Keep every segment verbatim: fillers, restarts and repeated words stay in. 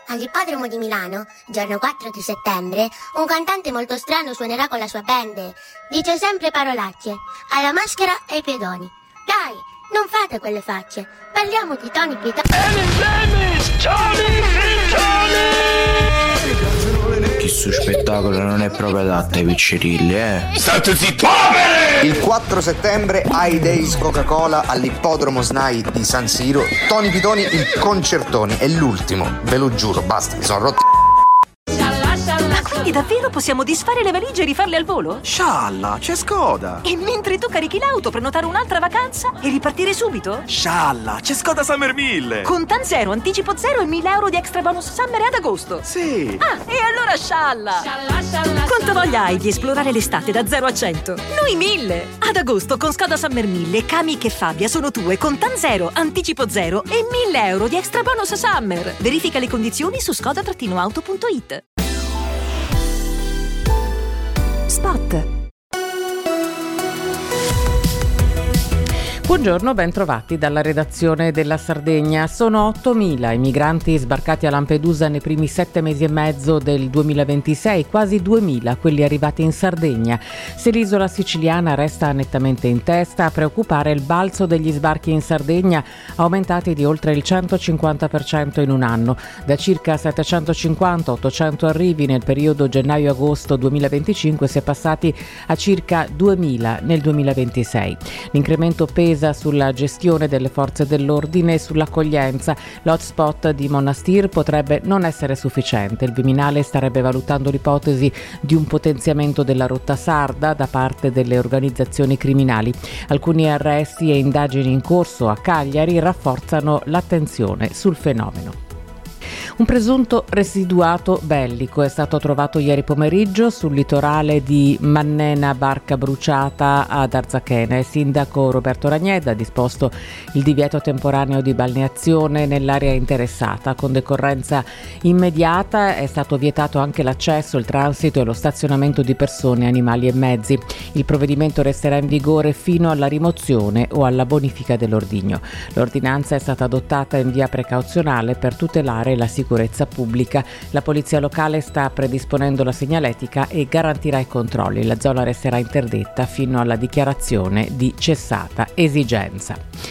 All'ippodromo di Milano, giorno quattro di settembre, un cantante molto strano suonerà con la sua band. Dice sempre parolacce, alla maschera e ai pedoni. Dai, non fate quelle facce, parliamo di Tony Pitoni. Questo spettacolo non è proprio adatto ai piccirilli, eh. State zitti, poveri! Il quattro settembre ai Days Coca-Cola all'ippodromo S N A I di San Siro. Tony Pitoni, il concertone, è l'ultimo, ve lo giuro, basta, mi sono rotti. Ma quindi davvero possiamo disfare le valigie e rifarle al volo? Scialla, c'è Skoda! E mentre tu carichi l'auto, prenotare un'altra vacanza e ripartire subito? Scialla, c'è Skoda Summer mille! Con Tan Zero, anticipo zero e mille euro di extra bonus summer ad agosto. Sì! Ah, e allora scialla! Quanta voglia hai di esplorare l'estate da zero a cento? Noi mille! Ad agosto con Skoda Summer mille, Kamiq e Fabia sono tue con Tan Zero, anticipo zero e mille euro di extra bonus summer. Verifica le condizioni su skoda auto punto it. Spot. Buongiorno, ben trovati dalla redazione della Sardegna. Sono ottomila i migranti sbarcati a Lampedusa nei primi sette mesi e mezzo del duemilaventisei, quasi duemila quelli arrivati in Sardegna. Se l'isola siciliana resta nettamente in testa, a preoccupare il balzo degli sbarchi in Sardegna, aumentati di oltre il centocinquanta per cento in un anno, da circa settecentocinquanta ottocento arrivi nel periodo gennaio-agosto duemilaventicinque si è passati a circa duemila nel duemilaventisei. L'incremento pesa sulla gestione delle forze dell'ordine e sull'accoglienza. L'hotspot di Monastir potrebbe non essere sufficiente. Il Viminale starebbe valutando l'ipotesi di un potenziamento della rotta sarda da parte delle organizzazioni criminali. Alcuni arresti e indagini in corso a Cagliari rafforzano l'attenzione sul fenomeno. Un presunto residuato bellico è stato trovato ieri pomeriggio sul litorale di Mannena, barca bruciata ad Arzachena. Il sindaco Roberto Ragneda ha disposto il divieto temporaneo di balneazione nell'area interessata. Con decorrenza immediata è stato vietato anche l'accesso, il transito e lo stazionamento di persone, animali e mezzi. Il provvedimento resterà in vigore fino alla rimozione o alla bonifica dell'ordigno. L'ordinanza è stata adottata in via precauzionale per tutelare la sicurezza pubblica. La polizia locale sta predisponendo la segnaletica e garantirà i controlli. La zona resterà interdetta fino alla dichiarazione di cessata esigenza.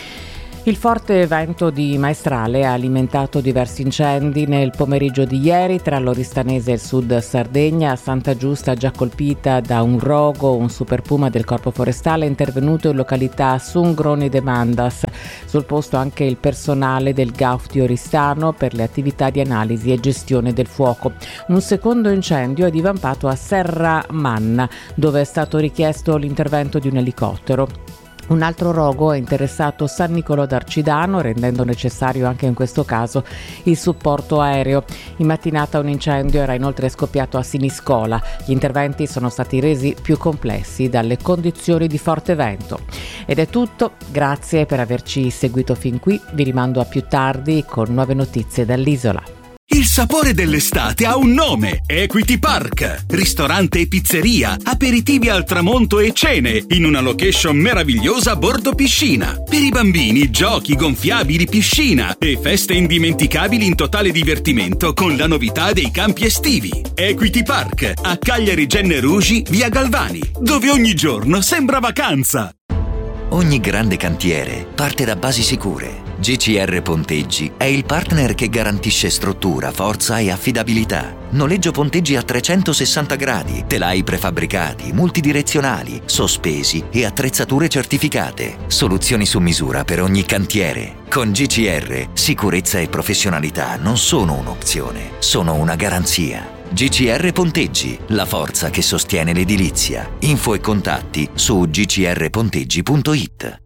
Il forte vento di Maestrale ha alimentato diversi incendi nel pomeriggio di ieri tra l'Oristanese e il sud Sardegna. Santa Giusta, già colpita da un rogo, un super puma del Corpo Forestale, è intervenuto in località Sungroni de Mandas. Sul posto anche il personale del G A U F di Oristano per le attività di analisi e gestione del fuoco. Un secondo incendio è divampato a Serra Manna, dove è stato richiesto l'intervento di un elicottero. Un altro rogo ha interessato San Nicolò d'Arcidano, rendendo necessario anche in questo caso il supporto aereo. In mattinata un incendio era inoltre scoppiato a Siniscola. Gli interventi sono stati resi più complessi dalle condizioni di forte vento. Ed è tutto, grazie per averci seguito fin qui. Vi rimando a più tardi con nuove notizie dall'isola. Il sapore dell'estate ha un nome: Equity Park. Ristorante e pizzeria, aperitivi al tramonto e cene in una location meravigliosa a bordo piscina. Per i bambini, giochi, gonfiabili, piscina e feste indimenticabili in totale divertimento con la novità dei campi estivi. Equity Park a Cagliari Genne Rugi, via Galvani, dove ogni giorno sembra vacanza. Ogni grande cantiere parte da basi sicure. G C R Ponteggi è il partner che garantisce struttura, forza e affidabilità. Noleggio ponteggi a trecentosessanta gradi, telai prefabbricati, multidirezionali, sospesi e attrezzature certificate. Soluzioni su misura per ogni cantiere. Con G C R, sicurezza e professionalità non sono un'opzione, sono una garanzia. G C R Ponteggi, la forza che sostiene l'edilizia. Info e contatti su g c r ponteggi punto it.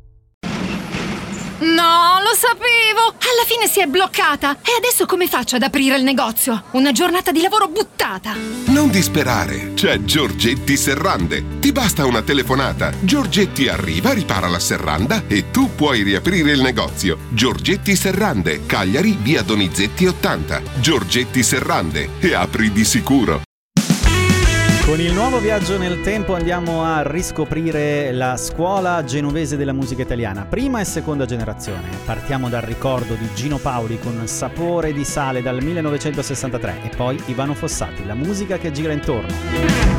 No, lo sapevo! Alla fine si è bloccata! E adesso come faccio ad aprire il negozio? Una giornata di lavoro buttata! Non disperare, c'è Giorgetti Serrande. Ti basta una telefonata. Giorgetti arriva, ripara la serranda e tu puoi riaprire il negozio. Giorgetti Serrande, Cagliari, via Donizetti ottanta. Giorgetti Serrande, e apri di sicuro. Con il nuovo viaggio nel tempo andiamo a riscoprire la scuola genovese della musica italiana, prima e seconda generazione. Partiamo dal ricordo di Gino Paoli con Sapore di sale dal millenovecentosessantatré e poi Ivano Fossati, la musica che gira intorno.